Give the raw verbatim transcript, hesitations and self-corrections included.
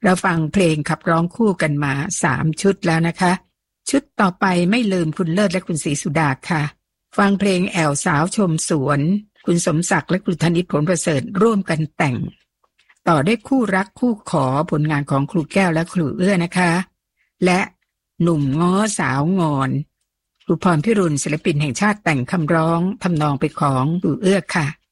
เราฟังเพลงขับร้องคู่กันมาสามชุดแล้วนะคะชุดต่อไปไม่ลืมคุณเลิศและคุณศรีสุดาค่ะฟังเพลงแอวสาวชมสวนคุณสมศักดิ์และคุณธนิตผลประเสริฐร่วมกันแต่งต่อด้วยคู่รักคู่ขอผลงานของครูแก้วและครูเอื้อนะคะและหนุ่มง้อสาวงอนครูพรพิรุณศิลปินแห่งชาติแต่งคำร้องทำนองไปของครูเอื้อค่ะ